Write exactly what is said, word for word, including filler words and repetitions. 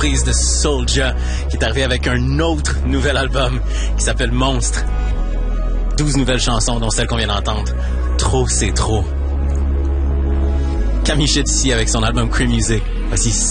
Prise de Soulja, qui est arrivé avec un autre nouvel album qui s'appelle Monstre. douze nouvelles chansons, dont celle qu'on vient d'entendre. Trop, c'est trop. Camille Chett ici avec son album Cree Music. Voici